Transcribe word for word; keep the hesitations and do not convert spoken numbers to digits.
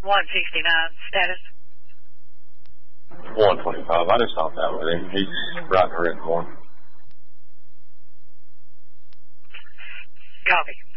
one sixty-nine, status. one twenty-five. I just hopped out with him. He's riding a red one. Copy.